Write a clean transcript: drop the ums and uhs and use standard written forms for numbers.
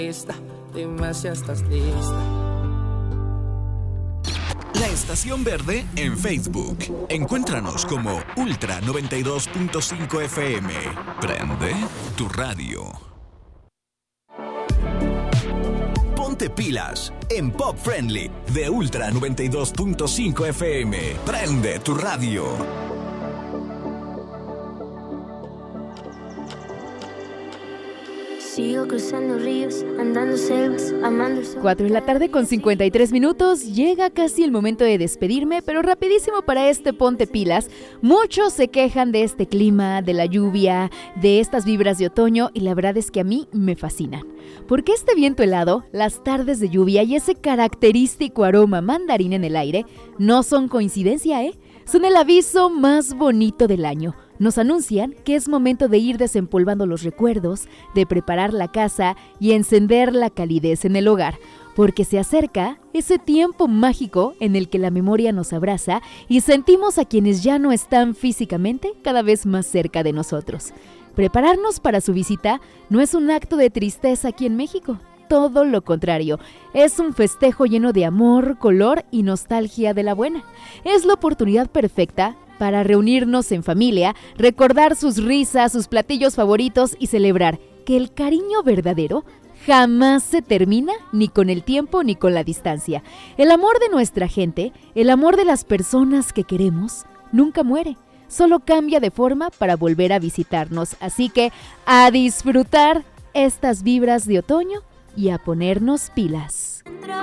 Dime si estás lista. La Estación Verde en Facebook. Encuéntranos como Ultra 92.5 FM. Prende tu radio. Ponte pilas en Pop Friendly de Ultra 92.5 FM. Prende tu radio. Sigo cruzando ríos, andando selvas, amando el sol. 4 de la tarde con 53 minutos. Llega casi el momento de despedirme, pero rapidísimo para este Ponte Pilas. Muchos se quejan de este clima, de la lluvia, de estas vibras de otoño, y la verdad es que a mí me fascinan. Porque este viento helado, las tardes de lluvia y ese característico aroma mandarín en el aire no son coincidencia, ¿eh? Son el aviso más bonito del año. Nos anuncian que es momento de ir desempolvando los recuerdos, de preparar la casa y encender la calidez en el hogar, porque se acerca ese tiempo mágico en el que la memoria nos abraza y sentimos a quienes ya no están físicamente cada vez más cerca de nosotros. Prepararnos para su visita no es un acto de tristeza aquí en México. Todo lo contrario, es un festejo lleno de amor, color y nostalgia de la buena. Es la oportunidad perfecta para reunirnos en familia, recordar sus risas, sus platillos favoritos y celebrar que el cariño verdadero jamás se termina ni con el tiempo ni con la distancia. El amor de nuestra gente, el amor de las personas que queremos, nunca muere. Solo cambia de forma para volver a visitarnos. Así que a disfrutar estas vibras de otoño y a ponernos pilas.